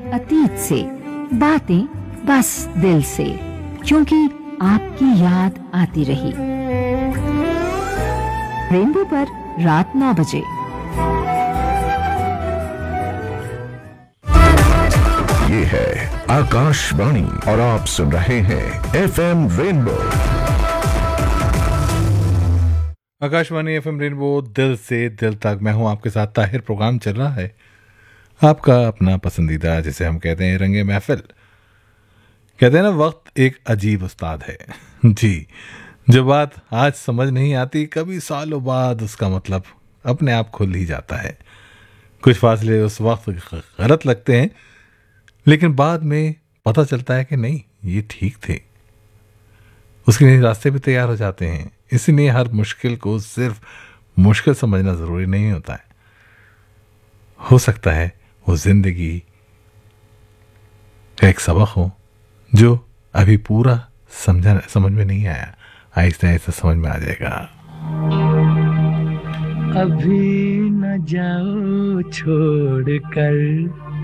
अतीत से, बातें बस दिल से, क्योंकि आपकी याद आती रही। रेनबो पर रात 9 बजे। ये है आकाशवाणी और आप सुन रहे हैं FM rainbow. Akashvani FM rainbow, दिल से दिल तक। मैं हूं आपके साथ ताहिर। प्रोग्राम चल रहा है आपका अपना पसंदीदा, जिसे हम कहते हैं रंगे महफिल। कहते हैं ना, वक्त एक अजीब उस्ताद है। जी, जो बात आज समझ नहीं आती, कभी सालों बाद उसका मतलब अपने आप खुल ही जाता है। कुछ फासले उस वक्त गलत लगते हैं, लेकिन बाद में पता चलता है कि नहीं, ये ठीक थे। उसके लिए रास्ते भी तैयार हो जाते हैं। इसलिए हर मुश्किल को सिर्फ मुश्किल समझना ज़रूरी नहीं होता है। हो सकता है वो जिंदगी का एक सबक हो जो अभी पूरा समझ में नहीं आया, आहिस्ता आहिस्ता समझ में आ जाएगा। अभी न जाओ छोड़ कर